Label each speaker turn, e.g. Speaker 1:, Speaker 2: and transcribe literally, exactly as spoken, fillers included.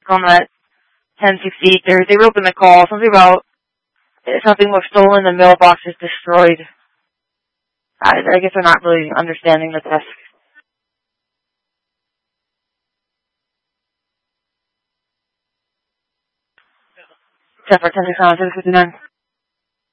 Speaker 1: come at ten sixty-eight. They they wrote in the call something about something was stolen, the mailbox is destroyed. I, I guess they're not really understanding the task. Except for ten sixty-nine.